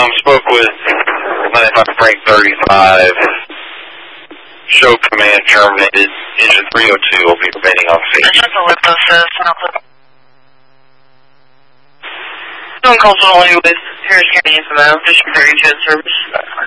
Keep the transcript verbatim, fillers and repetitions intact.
Um, spoke with ninety-five Frank thirty-five. Show command terminated. Engine three oh two will be remaining on scene. Engine Ellipto says, Doing calls only with Harris County Info, District thirty-two in service.